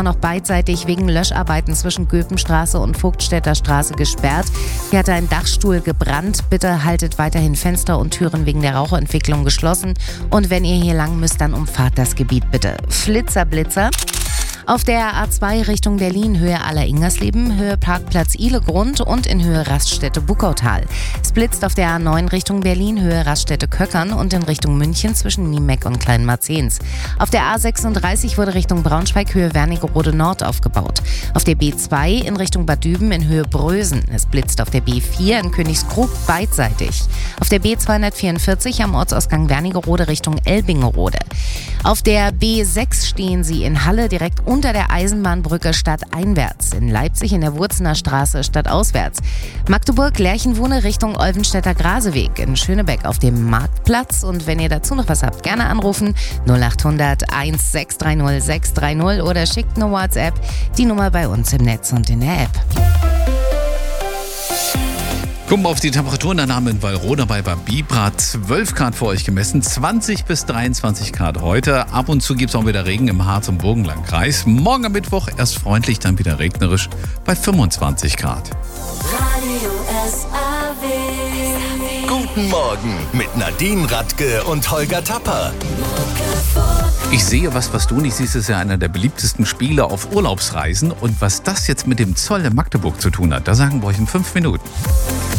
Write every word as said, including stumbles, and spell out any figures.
immer noch beidseitig wegen Löscharbeiten zwischen Göpenstraße und Vogtstädter Straße gesperrt. Hier hat ein Dachstuhl gebrannt. Bitte haltet weiterhin Fenster und Türen wegen der Rauchentwicklung geschlossen. Und wenn ihr hier lang müsst, dann umfahrt das Gebiet bitte. Flitzer, Blitzer. Auf der A zwei Richtung Berlin, Höhe Aller-Ingersleben, Höhe Parkplatz Ihlegrund und in Höhe Raststätte Buckautal. Es blitzt auf der A neun Richtung Berlin, Höhe Raststätte Köckern und in Richtung München zwischen Niemeck und Kleinmarzens. Auf der A sechsunddreißig wurde Richtung Braunschweig, Höhe Wernigerode Nord aufgebaut. Auf der B zwei in Richtung Bad Düben in Höhe Brösen. Es blitzt auf der B vier in Königskrug beidseitig. Auf der B zweihundertvierundvierzig am Ortsausgang Wernigerode Richtung Elbingerode. Auf der B sechs stehen Sie in Halle direkt unter der Eisenbahnbrücke stadteinwärts, in Leipzig in der Wurzener Straße stadtauswärts. Magdeburg, Lerchenwohne Richtung Olvenstädter Graseweg, in Schönebeck auf dem Marktplatz. Und wenn ihr dazu noch was habt, gerne anrufen null acht hundert eins sechs drei null sechs drei null oder schickt eine WhatsApp, die Nummer bei uns im Netz und in der App. Gucken wir auf die Temperaturen. Der Name in Wallroda bei Babibra. zwölf Grad für euch gemessen, zwanzig bis dreiundzwanzig Grad heute. Ab und zu gibt es auch wieder Regen im Harz- und Burgenlandkreis. Morgen am Mittwoch erst freundlich, dann wieder regnerisch bei fünfundzwanzig Grad. Radio S A W. Guten Morgen mit Nadine Radke und Holger Tapper. Ich sehe was, was du nicht siehst, ist ja einer der beliebtesten Spiele auf Urlaubsreisen. Und was das jetzt mit dem Zoll in Magdeburg zu tun hat, da sagen wir euch in fünf Minuten.